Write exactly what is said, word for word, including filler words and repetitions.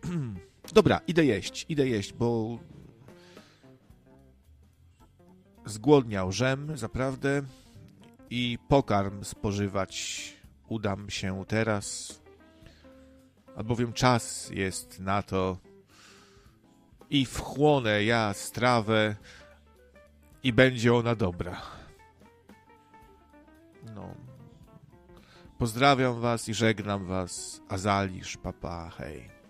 Dobra, idę jeść, idę jeść, bo zgłodniał żem, zaprawdę, i pokarm spożywać udam się teraz, albowiem czas jest na to i wchłonę ja strawę i będzie ona dobra. No. Pozdrawiam was i żegnam was. Azalisz, papa, hej.